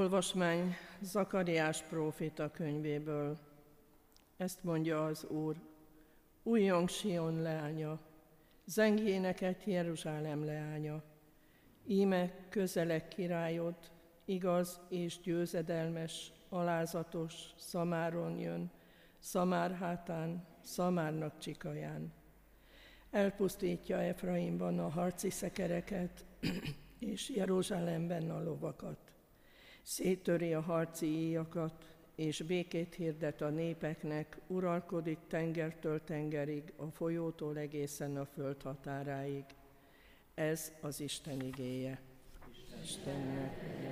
Olvasmány Zakariás próféta könyvéből. Ezt mondja az Úr: Újjong Sion leánya, zengj éneket Jeruzsálem leánya. Íme közeleg királyod, igaz és győzedelmes, alázatos Szamáron jön, Szamár hátán, Szamárnak csikaján. Elpusztítja Efraimban a harci szekereket, és Jeruzsálemben a lovakat. Széttöri a harci íjakat, és békét hirdet a népeknek, uralkodik tengertől tengerig, a folyótól egészen a föld határáig. Ez az Isten igéje. Istennek